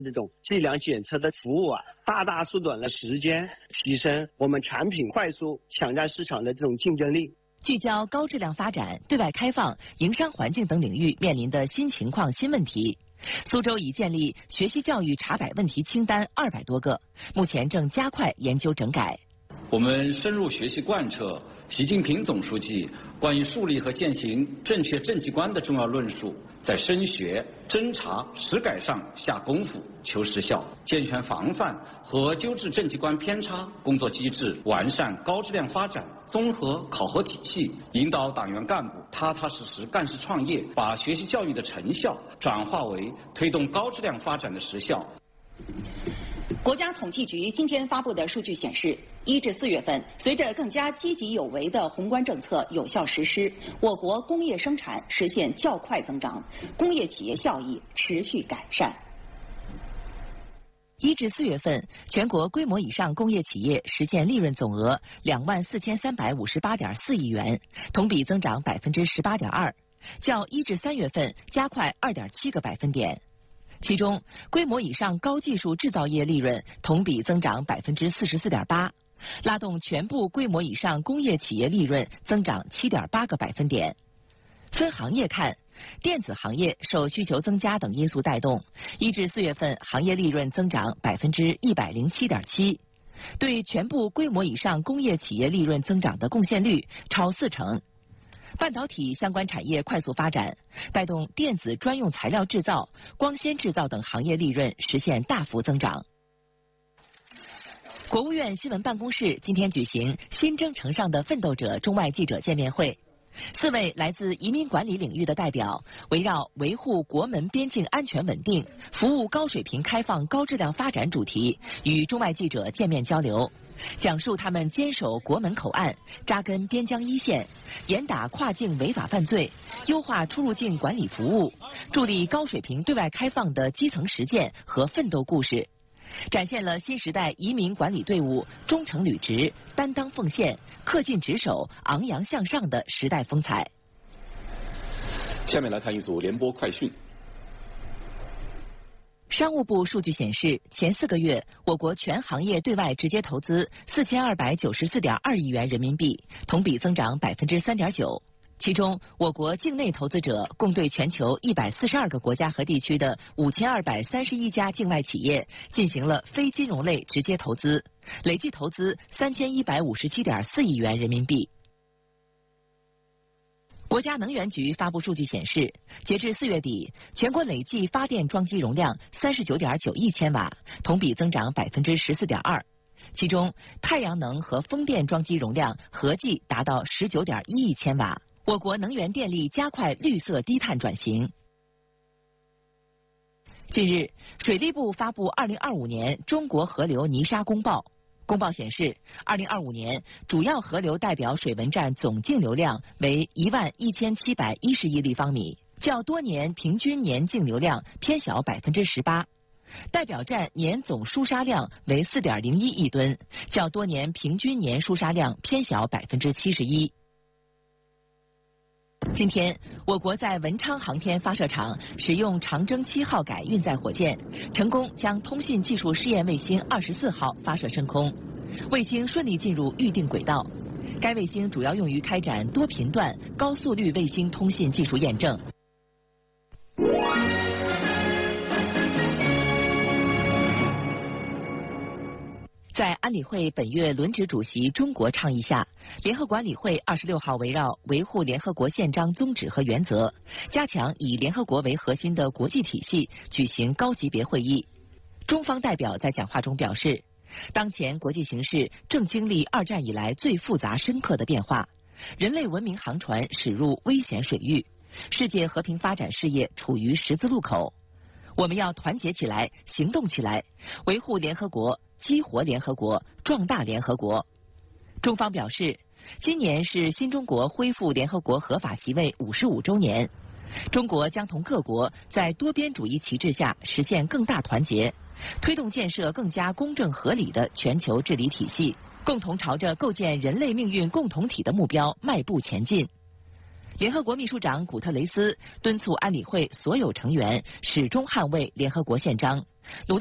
这种计量检测的服务啊，大大缩短了时间，提升我们产品快速抢占市场的这种竞争力。 聚焦高质量发展、对外开放、营商环境等领域面临的新情况、新问题。苏州已建立学习教育查摆问题清单200多个，目前正加快研究整改。 我们深入学习贯彻习近平总书记关于树立和践行正确政绩观的重要论述，在深学、侦查、实改上下功夫、求实效，健全防范和纠治政绩观偏差工作机制，完善高质量发展综合考核体系，引导党员干部踏踏实实干事创业，把学习教育的成效转化为推动高质量发展的实效。 国家统计局今天发布的数据显示，1至4月份，随着更加积极有为的宏观政策有效实施，我国工业生产实现较快增长，工业企业效益持续改善。 1至4月份，全国规模以上工业企业实现利润总额24358.4亿元，同比增长18.2%，较1至3月份加快2.7个百分点。其中，规模以上高技术制造业利润同比增长44.8%，拉动全部规模以上工业企业利润增长7.8个百分点。分行业看，电子行业受需求增加等因素带动，1至4月份行业利润增长107.7%，对全部规模以上工业企业利润增长的贡献率超40%。半导体相关产业快速发展，带动电子专用材料制造、光纤制造等行业利润实现大幅增长。国务院新闻办公室今天举行新征程上的奋斗者中外记者见面会，4位来自移民管理领域的代表围绕维护国门边境安全稳定、服务高水平开放高质量发展主题，与中外记者见面交流，讲述他们坚守国门口岸、扎根边疆一线、严打跨境违法犯罪、优化出入境管理服务、助力高水平对外开放的基层实践和奋斗故事，展现了新时代移民管理队伍忠诚履职、担当奉献、恪尽职守、昂扬向上的时代风采。 下面来看一组联播快讯。 商务部数据显示，前4个月，我国全行业对外直接投资4294.2亿元人民币，同比增长3.9%。其中，我国境内投资者共对全球142个国家和地区的5231家境外企业进行了非金融类直接投资，累计投资3157.4亿元人民币。国家能源局发布数据显示，截至4月底，全国累计发电装机容量39.9亿千瓦，同比增长14.2%。其中，太阳能和风电装机容量合计达到19.1亿千瓦。我国能源电力加快绿色低碳转型。近日，水利部发布2025年中国河流泥沙公报。公报显示，2025年主要河流代表水文站总净流量为11710亿立方米，较多年平均年净流量偏小18%。代表站年总输沙量为4.01亿吨，较多年平均年输沙量偏小71%。今天，我国在文昌航天发射场使用长征7号改运载火箭，成功将通信技术试验卫星24号发射升空，卫星顺利进入预定轨道。该卫星主要用于开展多频段、高速率卫星通信技术验证。在安理会本月轮值主席中国倡议下，联合国安理会26号围绕维护联合国宪章宗旨和原则，加强以联合国为核心的国际体系举行高级别会议。中方代表在讲话中表示，当前国际形势正经历2战以来最复杂深刻的变化，人类文明航船驶入危险水域，世界和平发展事业处于十字路口。我们要团结起来，行动起来，维护联合国，激活联合国，壮大联合国。中方表示，今年是新中国恢复联合国合法席位55周年，中国将同各国在多边主义旗帜下实现更大团结，推动建设更加公正合理的全球治理体系，共同朝着构建人类命运共同体的目标迈步前进。 联合国秘书长古特雷斯敦促安理会所有成员始终捍卫联合国宪章。